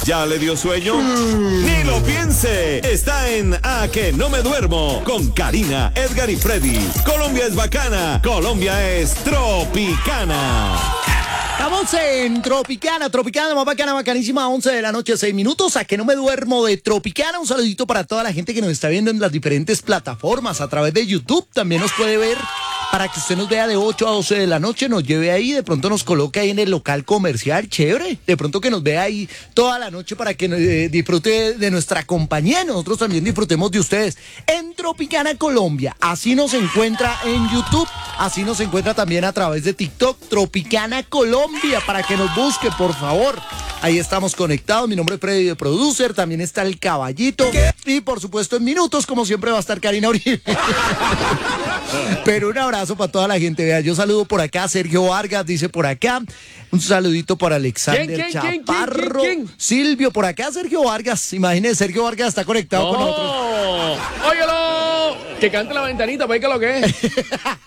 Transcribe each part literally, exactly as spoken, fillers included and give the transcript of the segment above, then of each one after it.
¿Ya le dio sueño? Mm. Ni lo piense. Está en A Que No Me Duermo con Karina, Edgar y Freddy. Colombia es bacana. Colombia es tropicana. Estamos en Tropicana, Tropicana, más bacana, bacanísima, once de la noche, seis minutos, A Que No Me Duermo de Tropicana. Un saludito para toda la gente que nos está viendo en las diferentes plataformas, a través de YouTube, también nos puede ver, para que usted nos vea de ocho a doce de la noche, nos lleve ahí, de pronto nos coloque ahí en el local comercial, chévere, de pronto que nos vea ahí toda la noche para que eh, disfrute de nuestra compañía, nosotros también disfrutemos de ustedes, en Tropicana Colombia. Así nos encuentra en YouTube, así nos encuentra también a través de TikTok, Tropicana Colombia, para que nos busque, por favor. Ahí estamos conectados, mi nombre es Freddy de Producer, también está el Caballito, y por supuesto en minutos, como siempre, va a estar Karina Uribe. Pero un abrazo para toda la gente, vea, yo saludo por acá a Sergio Vargas, dice por acá, un saludito para Alexander ¿Quién, quién, Chaparro, quién, quién, quién? Silvio, por acá Sergio Vargas, imagínense, Sergio Vargas está conectado no. con nosotros. ¡Óyelo! Que cante la ventanita, para ver qué es lo que es.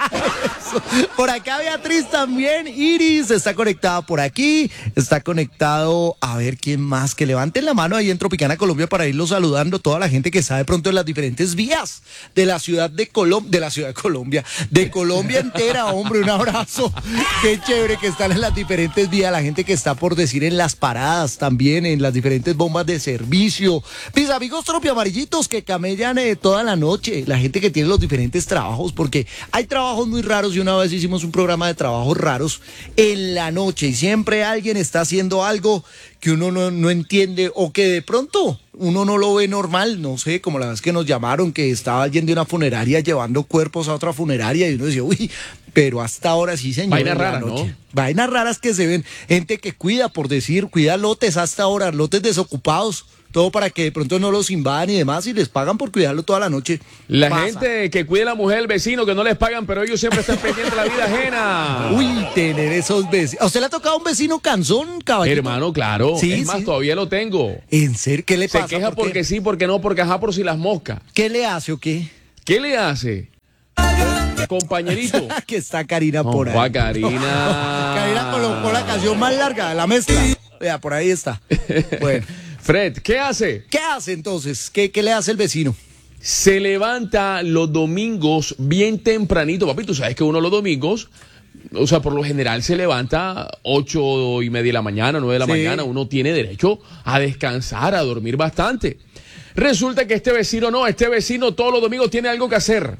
Por acá Beatriz también, Iris está conectada por aquí, está conectado, a ver quién más, que levanten la mano ahí en Tropicana Colombia para irlo saludando, toda la gente que está de pronto en las diferentes vías de la ciudad de Colombia, de la ciudad de Colombia, de Colombia entera, hombre, un abrazo, qué chévere que están en las diferentes vías, la gente que está por decir en las paradas también, en las diferentes bombas de servicio, mis amigos tropiamarillitos que camellan eh, toda la noche, la gente que tiene los diferentes trabajos, porque hay trabajos muy raros y una vez hicimos un programa de trabajos raros en la noche y siempre alguien está haciendo algo que uno no, no entiende o que de pronto uno no lo ve normal, no sé, como la vez que nos llamaron que estaba alguien de una funeraria llevando cuerpos a otra funeraria y uno decía, uy, pero hasta ahora sí, señor. Vainas raras, ¿no? Vainas raras que se ven, gente que cuida, por decir, cuida lotes hasta ahora, lotes desocupados. Todo para que de pronto no los invadan y demás y les pagan por cuidarlo toda la noche. La Pasa. gente que cuida a la mujer, el vecino, que no les pagan, pero ellos siempre están pendientes de la vida ajena. Uy, tener esos vecinos. ¿A usted le ha tocado un vecino cansón, caballero? Hermano, claro. Sí, es más, sí. todavía lo tengo. ¿En serio? ¿Qué le Se pasa? queja ¿Por qué? porque sí, porque no, porque ajá, por si las moscas. ¿Qué le hace o qué? ¿Qué le hace? Compañerito. Que está Karina No, por ahí. va, Karina. Karina colocó la canción más larga de la mezcla. Vea, por ahí está. Bueno. Fred, ¿qué hace? ¿Qué hace entonces? ¿Qué, qué le hace el vecino? Se levanta los domingos bien tempranito. Papi, tú sabes que uno los domingos, o sea, por lo general se levanta ocho y media de la mañana, nueve de la Sí. mañana. Uno tiene derecho a descansar, a dormir bastante. Resulta que este vecino no, este vecino todos los domingos tiene algo que hacer.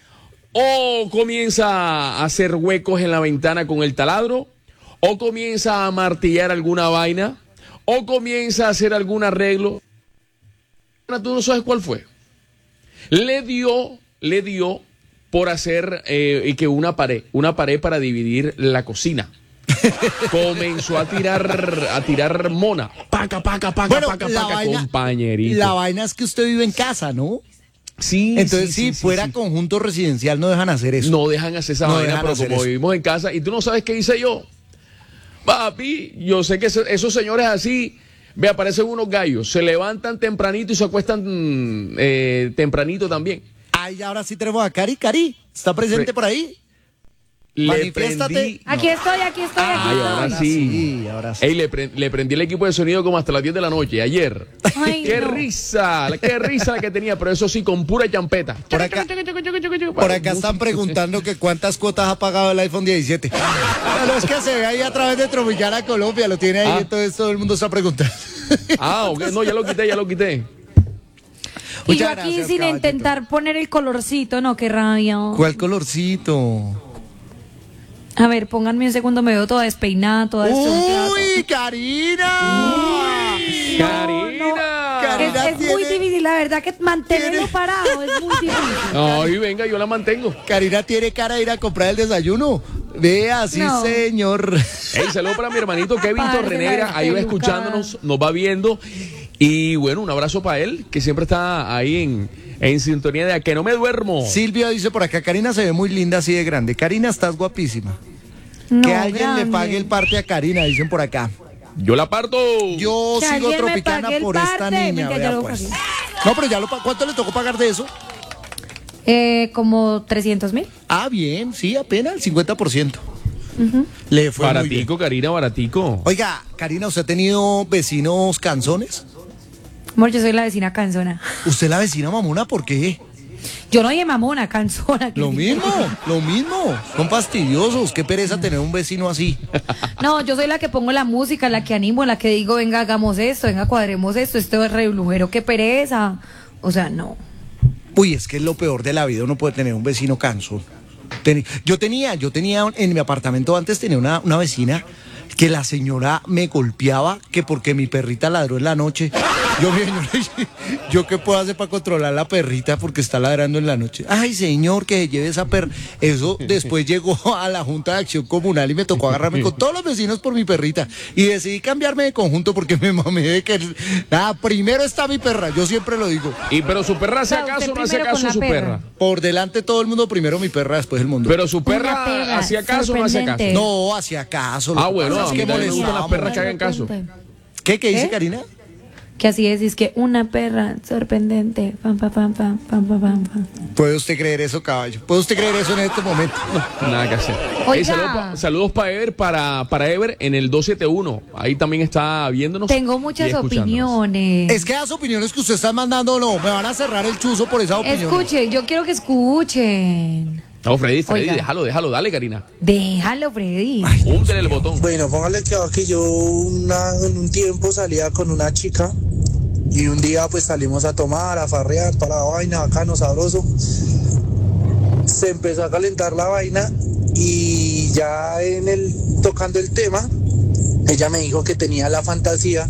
O comienza a hacer huecos en la ventana con el taladro, o comienza a martillar alguna vaina, o comienza a hacer algún arreglo. Tú no sabes cuál fue. Le dio, le dio por hacer eh, que una pared, una pared para dividir la cocina. Comenzó a tirar, a tirar mona. Paca, paca, paca, Bueno, paca, la paca, vaina- compañerito. La vaina es que usted vive en casa, ¿no? Sí, Entonces, sí, si sí, fuera sí. conjunto residencial, no dejan hacer eso. No dejan hacer esa No vaina, dejan pero hacer como eso. vivimos en casa, y tú no sabes qué hice yo. Papi, yo sé que eso- esos señores así, ve, aparecen unos gallos, se levantan tempranito y se acuestan mm, eh, tempranito también. Ay, ahora sí tenemos a Cari. Cari, ¿está presente Pre- por ahí? Le Manifiéstate. prendí. Aquí estoy, aquí estoy, aquí Ay, estoy. ahora sí. ahora sí. Ey, le, pre- le prendí el equipo de sonido como hasta las diez de la noche, ayer. Ay, qué no. risa, qué risa la que tenía, pero eso sí, con pura champeta. Por acá, por acá están preguntando que cuántas cuotas ha pagado el iPhone diecisiete. Pero es que se ve ahí a través de Tropicana Colombia, lo tiene ahí, Ah. entonces todo el mundo está preguntando. Ah, ok, no, ya lo quité, ya lo quité. Y Muchas yo aquí gracias, sin caballito. intentar poner el colorcito, no, qué rabia. ¿Cuál colorcito? A ver, pónganme un segundo, me veo toda despeinada, toda destroncada. ¡Uy, Karina! No, Karina. Karina Es, es muy tiene- difícil, la verdad que mantenerlo tiene- parado es muy difícil. Ay, venga, yo la mantengo. Karina tiene cara de ir a comprar el desayuno. Vea, sí, No. señor. Hey, saludo para mi hermanito Kevin Parce, Torrenera, la ahí va peluca. escuchándonos, nos va viendo. Y bueno, un abrazo para él, que siempre está ahí en, en sintonía de A Que No Me Duermo. Silvia dice por acá, Karina se ve muy linda así de grande. Karina, estás guapísima. No, que alguien grande. le pague el parte a Karina, dicen por acá. Yo la parto. Yo Que sigo alguien me Tropicana pague el por esta parte. niña. Venga, ya vea, lo pues. pagué. No, pero ya lo pa- ¿cuánto le tocó pagar de eso? Eh, como trescientos mil. Ah, bien, sí, apenas el cincuenta por ciento. Le fue muy bien. Baratico, Karina, baratico. Oiga, Karina, ¿usted ha tenido vecinos canzones? Amor, yo soy la vecina canzona. ¿Usted la vecina mamona por qué? Yo no oye mamona, canzona. que Lo sí. mismo, lo mismo. Son fastidiosos. Qué pereza tener un vecino así. No, yo soy la que pongo la música, la que animo, la que digo, venga, hagamos esto, venga, cuadremos esto, esto es reblujero, qué pereza. O sea, no. Uy, es que es lo peor de la vida, uno puede tener un vecino cansón. Ten- yo tenía, yo tenía en mi apartamento antes tenía una, una vecina que la señora me golpeaba que porque mi perrita ladró en la noche. Yo, mi señora, ¿yo qué puedo hacer para controlar la perrita porque está ladrando en la noche? Ay, señor, que se lleve esa perra. Eso después llegó a la Junta de Acción Comunal y me tocó agarrarme con todos los vecinos por mi perrita. Y decidí cambiarme de conjunto porque me mamé de que, nada, primero está mi perra, yo siempre lo digo. Y pero su perra hace O sea, caso usted o no hace primero con caso la su perra. perra. Por delante todo el mundo, primero mi perra, después el mundo. Pero su Una perra perra hacía caso o no hacía caso. sorprendente. No, hacía caso. lo Ah, que bueno, pasa es a mí que también me gustan las molestamos. perras que hagan caso. ¿Qué, qué dice ¿Qué? Karina? Que así decís que una perra sorprendente. Pam, pam, pam, pam, pam, pam, pam, pam. ¿Puede usted creer eso, caballo? ¿Puede usted creer eso en este momento? Nada que hacer. Oiga. Ey, saludos, pa- saludos para Ever, para, para Ever en el dos siete uno. Ahí también está viéndonos. Tengo y muchas escuchándonos. opiniones. Es que las opiniones que usted está mandando, no, me van a cerrar el chuzo por esa opinión. Escuchen, yo quiero que escuchen. No, Freddy, Freddy, Oiga. déjalo, déjalo, dale, Karina. Déjalo, Freddy. Úntele el botón. Bueno, póngale que que yo una- en un tiempo salía con una chica y un día pues salimos a tomar, a farrear, para la vaina, bacano, sabroso. Se empezó a calentar la vaina y ya en el tocando el tema, ella me dijo que tenía la fantasía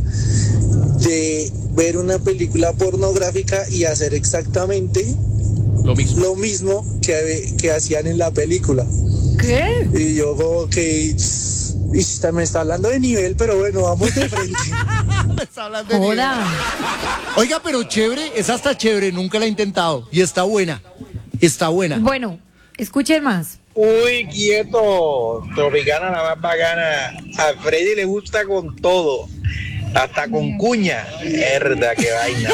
de ver una película pornográfica y hacer exactamente Lo mismo. lo mismo que, que hacían en la película. ¿Qué? Y yo como que y está- me está hablando de nivel, pero bueno, vamos de frente. Me está hablando de nivel. Joda. Oiga, pero chévere, esa está chévere, nunca la he intentado. Y está buena, está buena. Bueno, escuchen más. Uy, quieto, Tropicana la más bacana. A Freddy le gusta con todo, hasta con cuña. Herda, qué vaina.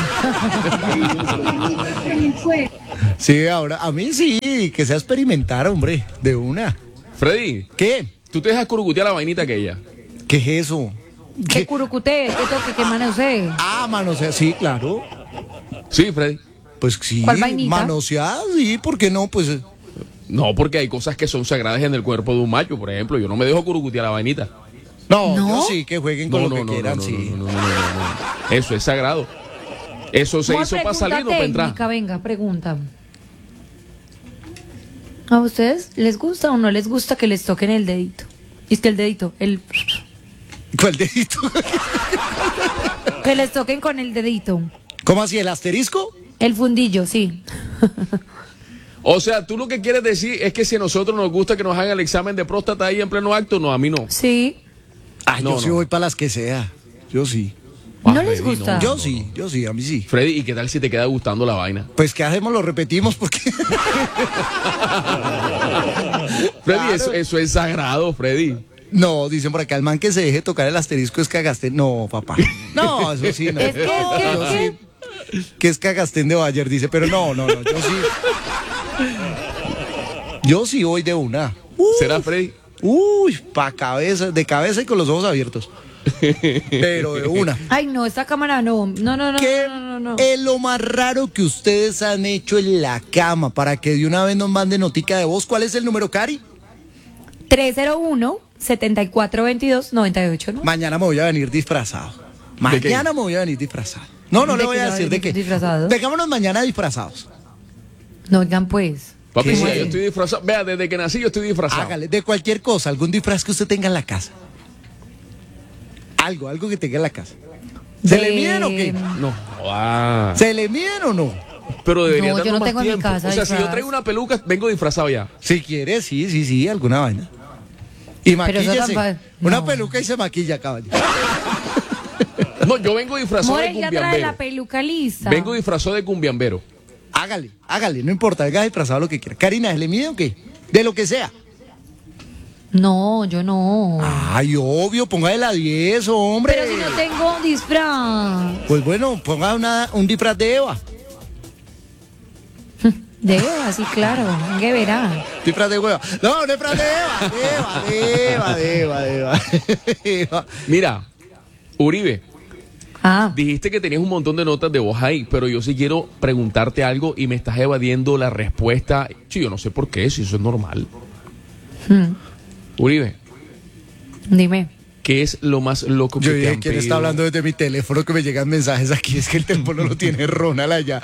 Sí, ahora, a mí sí, que sea experimentar, hombre, de una. Freddy, ¿Qué? tú te dejas curucutear la vainita aquella. ¿Qué es eso? Que ¿Qué? curucute, que toque, que manosee. Ah, manosear, sí, claro. Sí, Freddy. Pues sí, ¿Cuál vainita? manosear, sí, ¿por qué no? Pues No, porque hay cosas que son sagradas en el cuerpo de un macho, por ejemplo. Yo no me dejo curucutear la vainita. no, ¿No? yo sí, que jueguen con No, lo no, que no, quieran, no, no, sí. no, no, no, no, no. Eso es sagrado. Eso se Amor, hizo para pregunta salir, no para entrar. técnica, venga, pregunta. ¿A ustedes les gusta o no les gusta que les toquen el dedito? Y es que el dedito, el... ¿Cuál dedito? Que les toquen con el dedito. ¿Cómo así, el asterisco? El fundillo, sí. O sea, tú lo que quieres decir es que si a nosotros nos gusta que nos hagan el examen de próstata ahí en pleno acto, no, a mí no. Sí. Ah, No, yo sí no. voy para las que sea. Yo sí. Ah, ¿No les Freddy, gusta? no. Yo sí, yo sí, a mí sí. Freddy, ¿y qué tal si te queda gustando la vaina? Pues, ¿qué hacemos? Lo repetimos porque... Freddy, Claro. eso, eso es sagrado, Freddy. No, dicen por acá, el man que se deje tocar el asterisco es cagastén. No, papá. No, eso sí, no. Es que, es que, Yo es que- sí. Que es cagastén de Bayer, dice, pero no, no, no, yo sí. Yo sí voy de una. ¿Será, Freddy? Uy, pa' cabeza, de cabeza y con los ojos abiertos. Pero de una. Ay, no, esta cámara no. No, no, no, ¿Qué no, no, no, no. es lo más raro que ustedes han hecho en la cama para que de una vez nos manden notica de voz? ¿Cuál es el número, Cari? tres cero uno, siete cuatro dos dos, nueve ocho, ¿no? Mañana me voy a venir disfrazado. Mañana me voy a venir disfrazado. No, no ¿De le voy qué a va a decir de venir qué. disfrazado? Dejémonos mañana disfrazados. No, oigan, pues. Papi, ¿Qué? sí, yo estoy disfrazado. Vea, desde que nací yo estoy disfrazado. Hágale, de cualquier cosa, algún disfraz que usted tenga en la casa. Algo, algo que tenga en la casa. ¿Se De- le miden o qué? No. Ah. ¿Se le miden o no? Pero debería No, yo darnos no más tengo en mi tiempo. casa O sea, si yo disfraz. traigo una peluca, vengo disfrazado ya. Si quiere, sí, sí, sí, alguna vaina. Y Pero eso maquíllese. tan fa- Una no. peluca y se maquilla, caballo. No, yo vengo disfrazado More, de ya trae la cumbiambero. peluca lista. Vengo disfrazado de cumbiambero. Hágale, hágale, no importa, venga disfrazado lo que quiera. Karina, ¿se le mide o qué? De lo que sea. No, yo no. Ay, obvio, ponga de la diez, hombre. Pero si no tengo disfraz. Pues bueno, ponga una, un disfraz de Eva. De Eva, sí, claro. ¿Qué verá? Disfraz de hueva. No, no es disfraz de Eva. De Eva, de Eva, de Eva, de Eva. Mira, Uribe, Ah, dijiste que tenías un montón de notas de voz ahí, pero yo sí quiero preguntarte algo y me estás evadiendo la respuesta. Sí, yo no sé por qué, si eso es normal. hmm, Uribe, dime. ¿qué es lo más loco que Yo te dije, han ¿quién pedido? está hablando desde mi teléfono que me llegan mensajes aquí? Es que el teléfono lo tiene Ronald allá.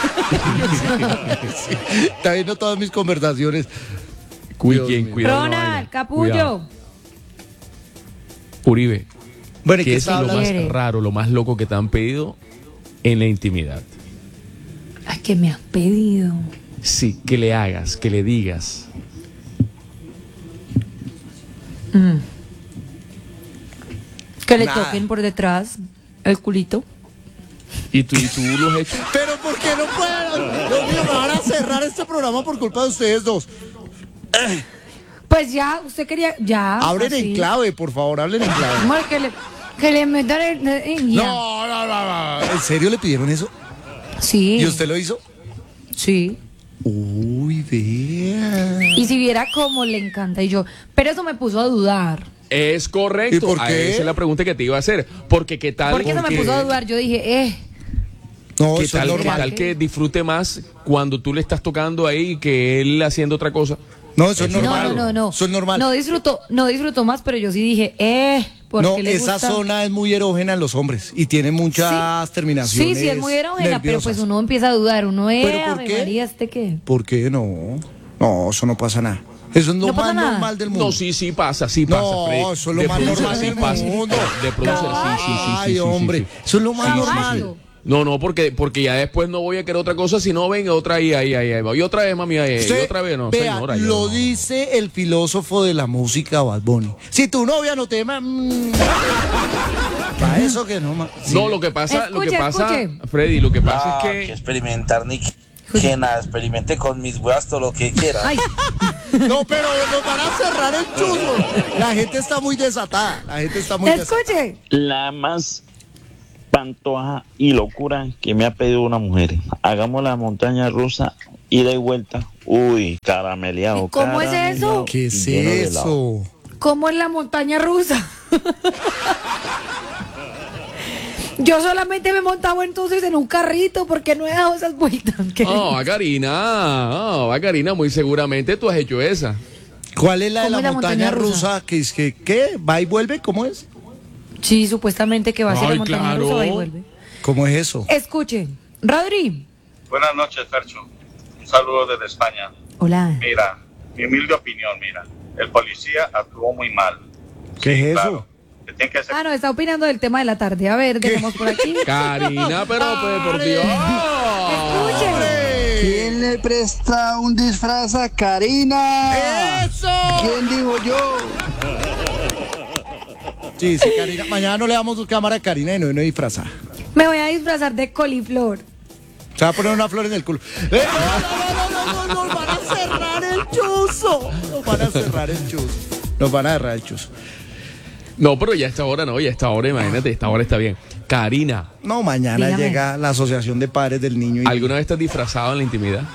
Sí, está viendo todas mis conversaciones. Cuy- Dios ¿quién? mío. Cuidado con la Ronald, vaina. capullo. Cuidado. Uribe, Bueno, ¿y ¿qué qué es está lo más hablando? Quiere. raro, lo más loco que te han pedido en la intimidad? Ay, que me has pedido. Sí, que le hagas, que le digas. Mm. Que le Nada. toquen por detrás el culito. ¿Y tú, y tú lo has hecho? Pero ¿por qué no puedo? Dios mío, me van a cerrar este programa por culpa de ustedes dos. Pues ya, usted quería. Ya. Hablen así. en clave, por favor, hablen en clave. Amor, que le, que le metan el. el- ya. No, no, no, no. ¿En serio le pidieron eso? Sí. ¿Y usted lo hizo? Sí. Uy, vea. Y si viera cómo le encanta. Y yo. Pero eso me puso a dudar. Es correcto. ¿Y por Ah, qué? Esa es la pregunta que te iba a hacer. Porque qué tal, Porque eso me qué? puso a dudar. Yo dije, eh. No, qué eso tal, es qué normal. tal que disfrute más cuando tú le estás tocando ahí que él haciendo otra cosa. No, eso es Eso es normal. No, no, no, no. Eso es normal. No disfruto, no disfruto más, pero yo sí dije, eh. Porque No, le esa gusta. zona es muy erógena en los hombres y tiene muchas Sí. terminaciones. Sí, sí, es muy erógena, pero nerviosas. pues uno empieza a dudar. Uno, eh, ¿Pero por Ave qué? María, ¿este qué? ¿Por qué no? No, eso no pasa nada. Eso es lo ¿No pasa más nada? normal del mundo. No, sí, sí pasa, sí pasa, No, Freddy. eso es lo De más producer, normal sí del pasa. mundo. De producer, sí, sí, sí, sí, Ay, sí, sí, hombre, sí. eso es lo más Sí, sí, normal. sí. No, no, porque, porque ya después no voy a querer otra cosa, sino venga otra ahí, ahí, ahí, ahí. Y otra vez, mami, ahí, ahí. Usted, Y otra vez, no, vea, señora. yo lo no. dice el filósofo de la música, Bad Bunny. Si tu novia no te ama, mm, para eso que no, ma- sí. No, lo que pasa, lo que Escuche, pasa, escuche. Freddy, lo que pasa Ah, es que que experimentar ni que, que nada, experimente con mis huevas todo lo que quiera. Ay, No, pero nos van a cerrar el chuzo. La gente está muy desatada. La gente está muy desatada. escuche. La más pantoja y locura que me ha pedido una mujer. Hagamos la montaña rusa, ida y vuelta. Uy, carameleado. ¿Y cómo es carameleado eso? ¿Qué es y lleno de helado. eso? ¿Cómo es la montaña rusa? Yo solamente me montaba entonces en un carrito porque no he dado esas vueltas. ¿Qué? Oh, a Karina, oh, a Karina, muy seguramente tú has hecho esa. ¿Cuál es la de ¿Cómo la es la montaña, montaña rusa? rusa? Que es que, ¿qué? ¿Va y vuelve? ¿Cómo es? Sí, supuestamente que va a ser Ay, la montaña claro. rusa, va y vuelve. ¿Cómo es eso? Escuche, Rodri. Buenas noches, Fercho. Un saludo desde España. Hola. Mira, mi humilde opinión, mira. El policía actuó muy mal. ¿Qué es eso? Claro, que tiene que ser... Ah, no, está opinando del tema de la tarde. A ver, tenemos por aquí. Karina, pero pues, por Dios. Escuche. ¿Quién le presta un disfraz a Karina? ¡Eso! ¿Quién dijo yo? Sí, sí, Karina. Mañana no le damos su cámara a Karina y no viene disfrazada. Me voy a disfrazar de coliflor. Se va a poner una flor en el culo. ¡Eh, no, no, no, no, no! ¡Nos van a cerrar el chuzo! Nos van a cerrar el chuzo. Nos van a cerrar el chuzo. No, pero ya a esta hora no, ya a esta hora, imagínate, esta hora está bien. Karina, No, mañana Dígame. llega la Asociación de Padres del Niño. Y... ¿alguna vez te has disfrazado en la intimidad?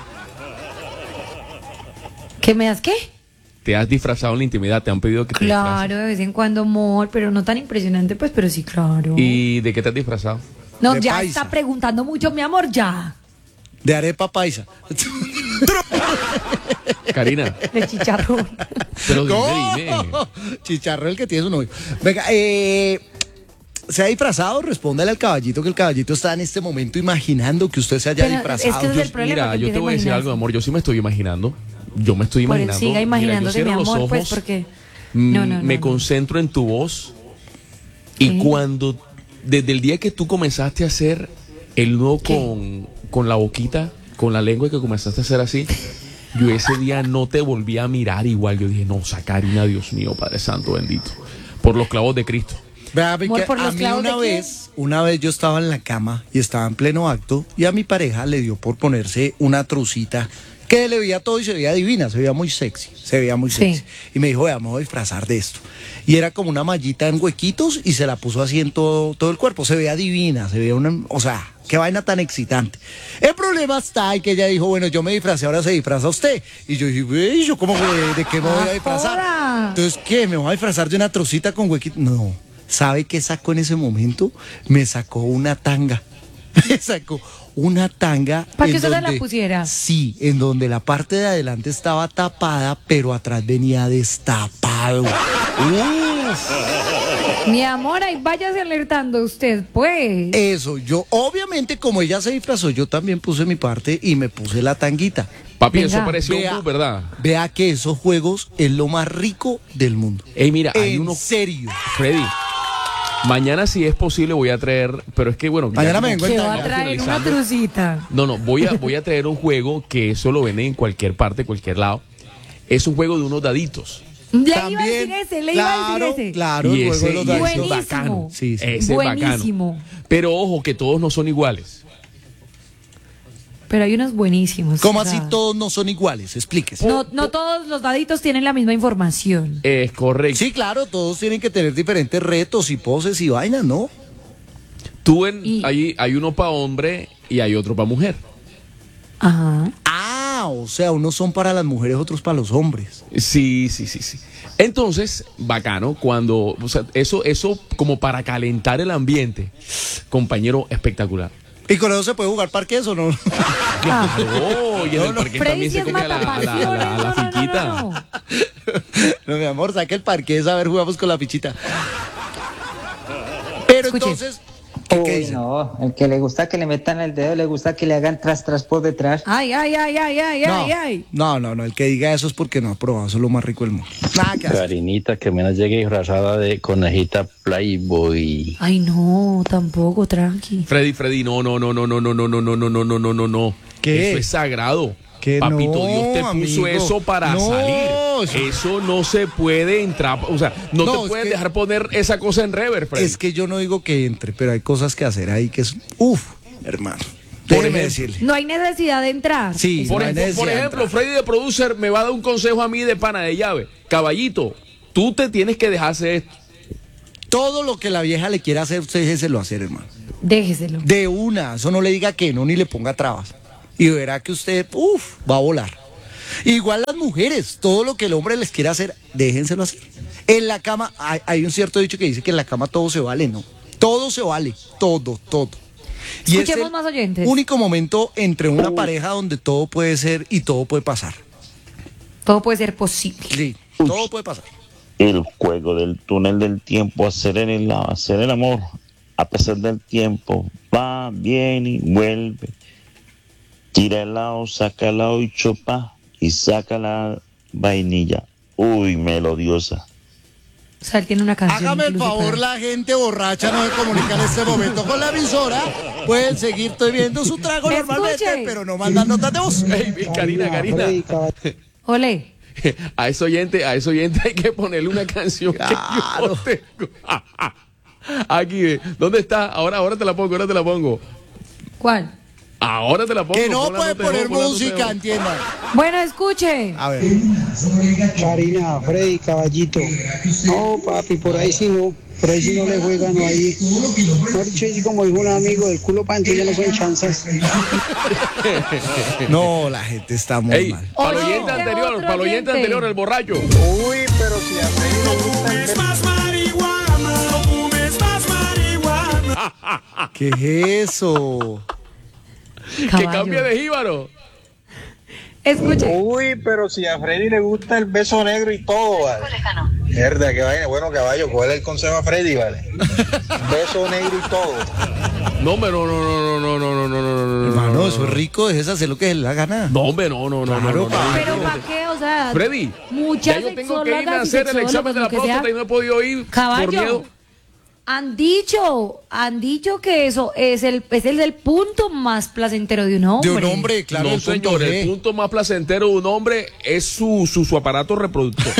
¿Qué me das qué? ¿Te has disfrazado en la intimidad? ¿Te han pedido que te Claro, de vez en cuando, amor, pero no tan impresionante, pues, pero sí, claro. disfraces? ¿Y de qué te has disfrazado? No, de ya paisa. está preguntando mucho, mi amor, ya. De arepa paisa. Karina, De chicharrón. pero dime, No, dime. Chicharro el que tiene su novio. Venga, eh, ¿se ha disfrazado? Respóndale al caballito que el caballito está en este momento imaginando que usted se haya Pero disfrazado. es que ese es el Yo- problema, Mira, que yo te empieza voy a decir imaginarse. algo, amor. Yo sí me estoy imaginando. Yo me estoy Por él imaginando. siga Mira, yo imaginándose, cierro mi los amor, pues, ojos, porque... mm, No, no, no, me no. concentro en tu voz. Y Sí. cuando, desde el día que tú comenzaste a hacer el nudo ¿Qué? con, con la boquita, con la lengua, que comenzaste a hacer así, yo ese día no te volví a mirar igual. Yo dije, no, esa Karina, Dios mío, Padre Santo, bendito. Por los clavos de Cristo. Vea, Amor, que ¿por a los mí clavos una de quién? vez, una vez yo estaba en la cama y estaba en pleno acto y a mi pareja le dio por ponerse una trucita que le veía todo y se veía divina, se veía muy sexy, se veía muy sexy. Sí. Y me dijo, vea, me voy a disfrazar de esto. Y era como una mallita en huequitos y se la puso así en todo, todo el cuerpo. Se veía divina, se veía una, o sea, qué vaina tan excitante. El problema está en que ella dijo, bueno, yo me disfracé, ahora se disfraza usted. Y yo dije, "Ve, ¿yo cómo, de, de qué me voy a disfrazar? Joda. Entonces, ¿qué? ¿Me voy a disfrazar de una trocita con huequitos? No. ¿Sabe qué sacó en ese momento? Me sacó una tanga. Me sacó una tanga. ¿Para en que usted se la donde- pusiera? Sí, en donde la parte de adelante estaba tapada, pero atrás venía destapado. Mi amor, ahí váyase alertando usted, pues. Eso, yo, obviamente, como ella se disfrazó, yo también puse mi parte y me puse la tanguita. Papi, Venga. eso pareció un Vea. club, ¿verdad? Vea que esos juegos es lo más rico del mundo. Ey, mira, hay En uno... serio. Freddy, mañana si es posible voy a traer, pero es que bueno... ya Mañana como- me vengo en Que va a tanga. traer una finalizando. trucita. No, no, voy a, voy a traer un juego que eso lo venden en cualquier parte, cualquier lado. Es un juego de unos daditos. Le iba a También, decir ese, le iba a claro, decir ese. claro, Y el juego ese, de los y daditos. ese es Buenísimo. bacano. Sí, sí. Ese es Buenísimo. bacano. Pero ojo, que todos no son iguales. Pero hay unos buenísimos. ¿Cómo o sea, así todos no son iguales? Explíquese. No, no todos los daditos tienen la misma información. Es correcto. Sí, claro, todos tienen que tener diferentes retos y poses y vainas, ¿no? Tú en, Y- hay, hay uno para hombre y hay otro para mujer. Ajá. Ah, o sea, unos son para las mujeres, otros para los hombres. Sí, sí, sí, sí. Entonces, bacano, cuando, o sea, eso, eso como para calentar el ambiente, compañero, espectacular. ¿Y con eso se puede jugar parques o no? Ah. Oh, y en el parque Freddy también sí se es come a la, a la, a la- a la matapasiones. No, no, no, no, fiquita. no. No, mi amor, saque el parqués, a ver, jugamos con la fichita. Pero Escuche. entonces, ¿qué, qué Uy, dicen? no, el que le gusta que le metan el dedo, le gusta que le hagan tras tras por detrás. Ay, ay, ay, ay, ay, No, ay, ay. no, no, no, el que diga eso es porque no ha probado, eso es lo más rico del mundo. Nada que hacer. Karinita, que menos llegue disfrazada de conejita Playboy. Ay, no, tampoco, tranqui. Freddy, Freddy, no, no, no, no, no, no, no, no, no, no, no, no, no, no, no. ¿Qué? Eso es sagrado. Que Papito, no, Dios te puso amigo. eso para No, salir. eso- Eso no se puede entrar, o sea, no, No, te es puedes que- dejar poner esa cosa en rever, Freddy. Es que yo no digo que entre, pero hay cosas que hacer ahí que es, uf, hermano. Por Déjeme ejemplo. decirle. No hay necesidad de entrar. Sí, Por, no hay ejemplo, necesidad por de ejemplo, entrar. Freddy de Producer me va a dar un consejo a mí de pana de llave. Caballito, tú te tienes que dejar hacer esto. Todo lo que la vieja le quiera hacer, usted déjeselo hacer, hermano. Déjeselo. De una, eso no le diga que no ni le ponga trabas. Y verá que usted, uf, va a volar. Igual las mujeres, todo lo que el hombre les quiera hacer, déjenselo hacer. En la cama, hay, hay un cierto dicho que dice que en la cama todo se vale, ¿no? Todo se vale, todo, todo. Y es Escuchemos el más oyentes. único momento entre una pareja donde todo puede ser y todo puede pasar. Todo puede ser posible. Sí, todo puede pasar. El juego del túnel del tiempo, hacer el, hacer el amor a pesar del tiempo, va, viene y vuelve. Tira el lado, saca el lado y chupa y saca la vainilla. Uy, melodiosa. O sea, él tiene una canción. Hágame el incluso favor, para- la gente borracha no se comunica en este momento con la emisora. Pueden seguir bebiendo su trago Escuche. normalmente, pero no mandan notas de voz. Ey, ey, Karina, Karina. Freddy, caball- Ole. A ese oyente, a ese oyente hay que ponerle una canción que yo Claro. tengo. Aquí, ve. ¿Dónde está? Ahora, ahora te la pongo, ahora te la pongo. ¿Cuál? Ahora te la pongo. Que no pon la puede nota de poner voz, pon la nota de música, voz. entiendan. Bueno, escuche. A ver. Karina, Freddy, caballito. No, papi, por ahí sí no. Por ahí sí no le juegan, no ahí. Por dicho, así como dijo un amigo, del culo para adentro ya no son chanzas. No, la gente está muy Ey, mal. para el Oye, oyente otro anterior, para el oyente oyente. anterior, el borracho. Uy, pero si a Freddy le gusta el ¿Qué es eso? Que Caballo. cambie de jíbaro. Escuche. Uy, pero si a Freddy le gusta el beso negro y todo, vale. Mierda, qué vaina. Bueno, caballo, ¿cuál es el consejo a Freddy, vale? Beso negro y todo. No, hombre, no, no, no, no, no, no, no, no, no, no, no. Hermano, eso es rico, dejes hacer lo que se le da gana. No, hombre, no, no, no, Claro, no, no, no. Pero ¿para qué? O sea, Freddy, muchas ya yo tengo que irme a sexólogas y hacer el examen de la sexólogos, lo que sea. próstata y no he podido ir por Caballo. miedo. Han dicho, han dicho que eso es el, es el del punto más placentero de un hombre. De un hombre, claro, no, el punto señor, G. el punto más placentero de un hombre es su, su, su aparato reproductor.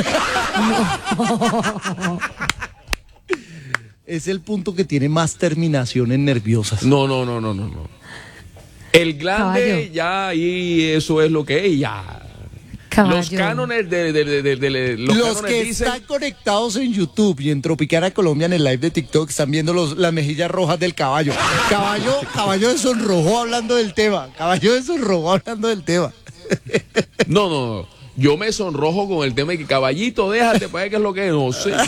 Es el punto que tiene más terminaciones nerviosas. No, no, no, no, no, no. El glande, Caballo. ya ahí eso es lo que es, ya. Caballo. Los cánones de, de, de, de, de- de- los, Los cánones que dicen, están conectados en YouTube y en Tropicana Colombia en el live de TikTok están viendo los, las mejillas rojas del caballo. Caballo, caballo sonrojó hablando del tema. Caballo sonrojó hablando del tema. no, no, no. Yo me sonrojo con el tema de que caballito, déjate para ver qué es lo que es, no sé.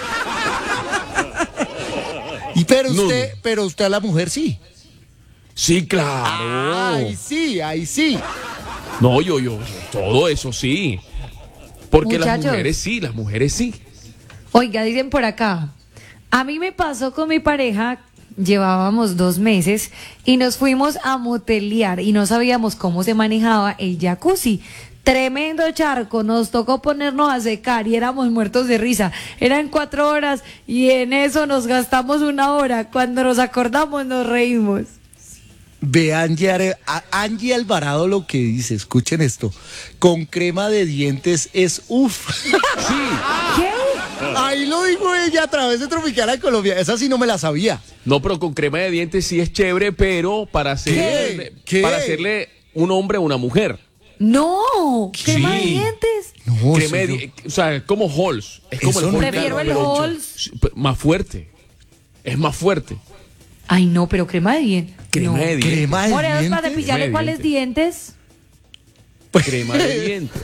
Y pero No, usted, no. pero usted a la mujer sí. Sí, claro. Ahí sí, ahí sí. No, yo, yo, todo eso sí. Porque las Muchachos. mujeres sí, las mujeres sí. Oiga, dicen por acá, a mí me pasó con mi pareja, llevábamos dos meses y nos fuimos a motelear y no sabíamos cómo se manejaba el jacuzzi. Tremendo charco, nos tocó ponernos a secar y éramos muertos de risa. Eran cuatro horas y en eso nos gastamos una hora. Cuando nos acordamos nos reímos. Ve Angie, Are- a- Angie Alvarado lo que dice, escuchen esto, con crema de dientes es uff. ¿Qué? Ahí lo dijo ella a través de Tropicana Colombia, esa sí no me la sabía. No, pero con crema de dientes sí es chévere, pero para hacerle, ¿Qué? para hacerle un hombre a una mujer. No, crema de Sí. dientes. No, Crema de sí, di- o sea, es como Halls. Es como Eso el no- Halls, Prefiero pero- el pero- Halls. sí, pero más fuerte. Es más fuerte. Ay, no, pero crema de dientes. Crema no. de dientes. crema de Morenos, para dientes. cepillarle Crema de cuáles dientes. Crema de dientes.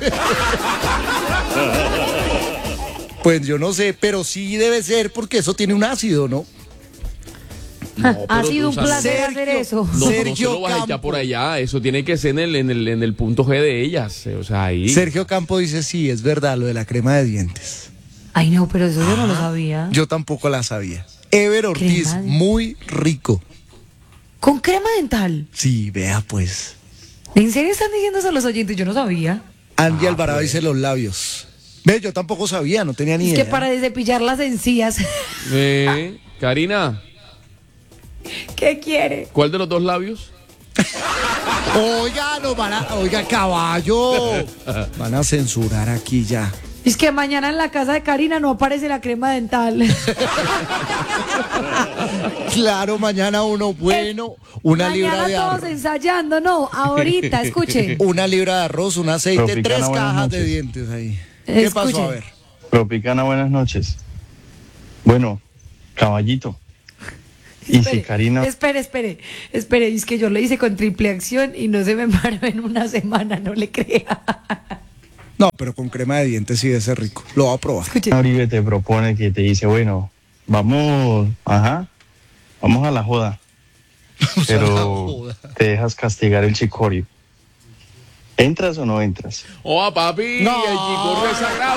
Pues yo no sé, pero sí debe ser porque eso tiene un ácido, ¿no? No, ha pero sido tú un sabes- placer Sergio, hacer eso. No, no se Sergio lo vas a echar Campo. por allá. Eso tiene que ser en el, en el, en el punto G de ellas. O sea, ahí. Sergio Campo dice, sí, es verdad, lo de la crema de dientes. Ay, no, pero eso yo no lo sabía. Yo tampoco la sabía. Ever Ortiz, Crema de- muy rico. ¿Con crema dental? Sí, vea pues. ¿En serio están diciendo eso los oyentes? Yo no sabía. Angie Alvarado dice los labios. Ve, yo tampoco sabía, no tenía ni Es idea. que para cepillar las encías. Eh, Karina, ¿Qué quiere? ¿cuál de los dos labios? Oiga, no van a, oiga, caballo. Van a censurar aquí ya. Es que mañana en la casa de Karina no aparece la crema dental. Claro, mañana uno bueno, una libra mañana de todos arroz. ensayando, no, ahorita, escuchen. Una libra de arroz, un aceite, Tropicana, tres buenas cajas de noches. dientes ahí. ¿Qué pasó? Escuchen. A ver. Tropicana, buenas noches. Bueno, caballito. Y si Karina, Espere, espere, espere, es que yo lo hice con triple acción y no se me paró en una semana, no le crea. No, pero con crema de dientes sí debe ser rico. Lo voy a probar. Escuchen. Uribe te propone que te dice, bueno, vamos, ajá, vamos a la joda, pero te dejas castigar el chicorio. ¿Entras o no entras? Oh, papi, No. el chicorro es sagrado.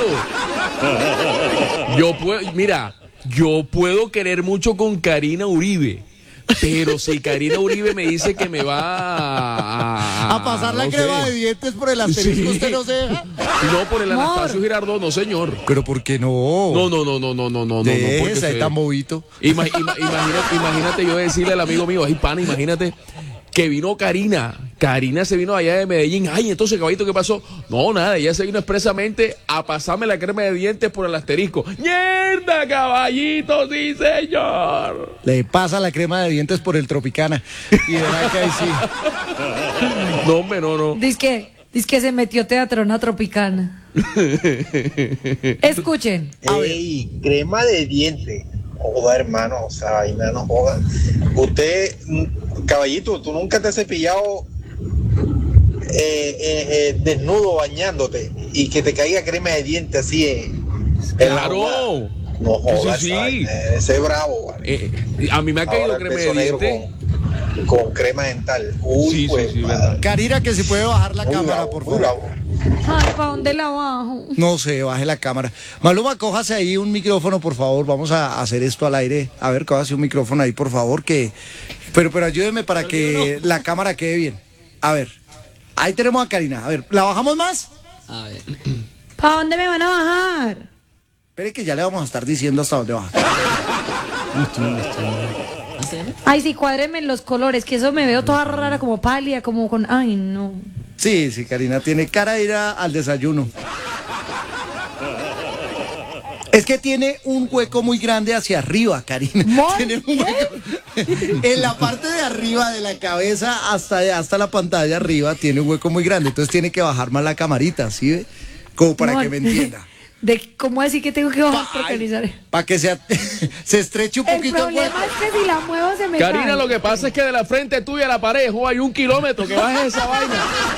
Yo puedo, mira, yo puedo querer mucho con Karina Uribe, pero si Karina Uribe me dice que me va a... A pasar la no crema sé. de dientes por el asterisco, Sí. ¿usted no se deja? No, por el Amor. Anastasio Girardot, no señor. Pero ¿por qué no? No, no, no, no, no, no, no, no. De porque esa, se- está movito. Ima- ima- imagínate, imagínate yo decirle al amigo mío, ay pana, imagínate que vino Karina. Karina se vino allá de Medellín. Ay, entonces, caballito, ¿qué pasó? No, nada, ella se vino expresamente a pasarme la crema de dientes por el asterisco. ¡Mierda, caballito! ¡Sí, señor! Le pasa la crema de dientes por el Tropicana. Y verá que ahí sí. No, hombre, no, no. Dice que, dice que se metió teatrona tropicana. Escuchen. Ey, crema de diente. Joda, hermano, o sea, ahí no joda. Usted, mm, caballito, tú nunca te has cepillado eh, eh, eh, desnudo bañándote y que te caiga crema de diente así en, en la jugada. ¡Claro! No jodas, Sí, sí. ¿sabes? Ese es bravo, vale. Eh, eh, a mí me ha caído Ahora el crema de beso negro dientes. con, con crema dental. Uy, Sí, sí, pues, sí, madre. verdad. Karina, que si puede bajar la Muy cámara, bravo, por muy favor. bravo. Ay, ¿para dónde la bajo? No sé, baje la cámara. Maluma, cójase ahí un micrófono, por favor. Vamos a hacer esto al aire. A ver, cójase un micrófono ahí, por favor, que... Pero, pero ayúdeme para que la cámara quede bien. A ver, ahí tenemos a Karina. A ver, ¿la bajamos más? ¿Para dónde me van a bajar? Espere que ya le vamos a estar diciendo hasta dónde baja. Ay, sí, cuádrenme los colores, que eso me veo toda rara, como pálida, como con... Ay, no. Sí, sí, Karina tiene cara de ir a- al desayuno. Es que tiene un hueco muy grande hacia arriba, Karina. Mon, Tiene un ¿qué? hueco- En la parte de arriba de la cabeza hasta, hasta la pantalla arriba tiene un hueco muy grande, entonces tiene que bajar más la camarita, ¿sí ve? Como para No, que me entienda. ¿De cómo así que tengo que bajar Pa- para organizar? Para que se, se estreche un El poquito el problema hueco. es que si la muevo se me Karina, cae. lo que pasa es que de la frente tuya a la pared, jo, hay un kilómetro que bajes esa vaina.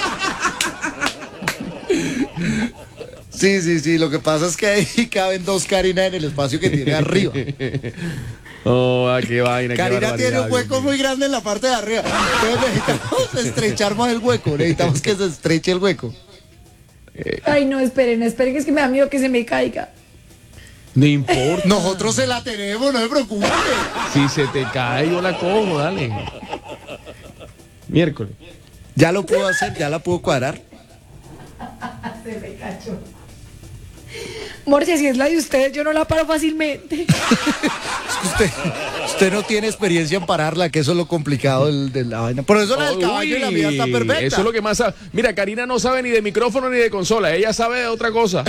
Sí, sí, sí, lo que pasa es que ahí caben dos Karina en el espacio que tiene arriba. Oh, ah, qué vaina, qué Karina barbaridad, tiene un Dios hueco mío. muy grande en la parte de arriba. Entonces necesitamos estrechar más el hueco, necesitamos que se estreche el hueco. Ay, no, esperen, esperen, que es que me da miedo que se me caiga. No importa. Nosotros se la tenemos, no se preocupe. Si se te cae, yo la cojo, dale. Miércoles. Ya lo puedo hacer, ya la puedo cuadrar. Se me cachó. Morcia, si es la de ustedes, yo no la paro fácilmente. Es que usted, usted no tiene experiencia en pararla, que eso es lo complicado del- de la vaina. Por eso la del Uy, caballo y la mía está perfecta. Eso es lo que más sabe. Mira, Karina no sabe ni de micrófono ni de consola. Ella sabe de otra cosa.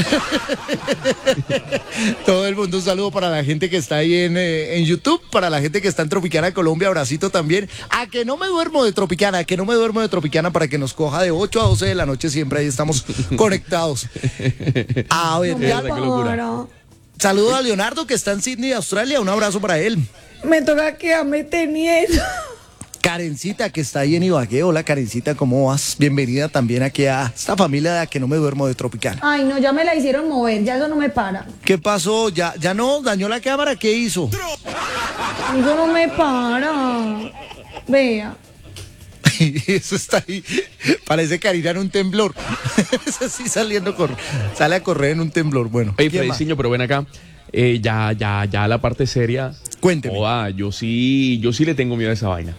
Todo el mundo, un saludo para la gente que está ahí en, eh, en YouTube, para la gente que está en Tropicana Colombia, abracito también. A que no me duermo de Tropicana, a que no me duermo de Tropicana para que nos coja de ocho a doce de la noche, siempre ahí estamos conectados. A ver, No me ya- qué locura. paro. saludo a Leonardo que está en Sydney, Australia, un abrazo para él. Me toca quedarme teniendo. Karencita que está ahí en Ibagué, hola Karencita, ¿cómo vas? Bienvenida también aquí a esta familia de A que no me duermo de Tropicana. Ay, no, ya me la hicieron mover, ya eso no me para. ¿Qué pasó? ¿Ya, ya no? ¿Dañó la cámara? ¿Qué hizo? Eso no me para. Vea. Eso está ahí. Parece Karina en un temblor. Es así saliendo, cor- sale a correr en un temblor. Bueno, Oye, ¿quién más? Frediciño, pero ven acá. Eh, ya, ya, ya la parte seria. Cuénteme. Joda, yo sí, yo sí le tengo miedo a esa vaina.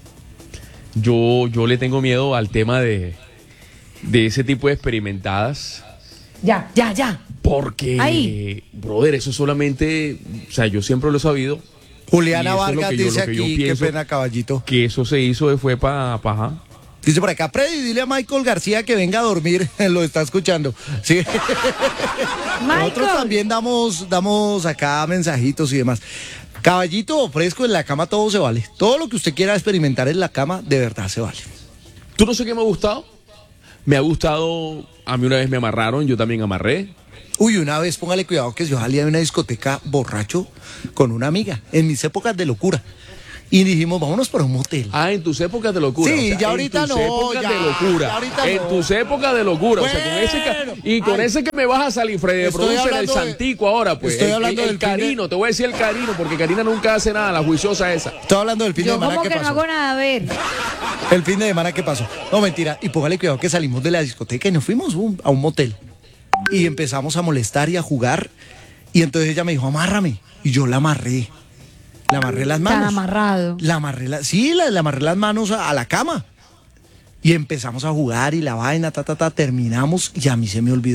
Yo, yo le tengo miedo al tema de, de ese tipo de experimentadas. Ya, ya, ya. Porque, Ahí. brother, eso solamente, o sea, yo siempre lo he sabido. Juliana Y eso es lo Vargas que yo- dice lo que yo aquí, qué pienso. pena caballito. Que eso se hizo, fue para pa, Dice por acá, Freddy, dile a Michael García que venga a dormir, lo está escuchando. Sí. Nosotros Michael. también damos, damos acá mensajitos y demás. Caballito fresco, en la cama todo se vale. Todo lo que usted quiera experimentar en la cama, de verdad se vale. ¿Tú no sé qué me ha gustado? Me ha gustado, a mí una vez me amarraron, yo también amarré. Uy, una vez póngale cuidado que yo salía de una discoteca borracho con una amiga, en mis épocas de locura. Y dijimos, vámonos para un motel. Ah, en tus épocas de locura. Sí, o sea, ya ahorita en tus no, épocas ya, de locura. ya ahorita en no. tus épocas de locura. O sea, con ese ca- Bueno, y con ay. ese que me vas a salir, Freddy, Estoy producer el hablando de- Santico ahora, pues. estoy el, hablando el, del el fin de- Carino, te voy a decir el Carino, porque Karina nunca hace nada, la juiciosa esa. Estoy hablando del fin de Yo semana como que que no pasó. hago nada, a ver. El fin de semana que pasó. No, mentira. Y póngale cuidado que salimos de la discoteca y nos fuimos un- a un motel. Y empezamos a molestar y a jugar. Y entonces ella me dijo, amárrame. Y yo la amarré. Le amarré las manos. Tan amarrado. La amarré, la- sí, la- le amarré las manos a, a la cama. Y empezamos a jugar y la vaina, ta, ta, ta, terminamos y a mí se me olvidó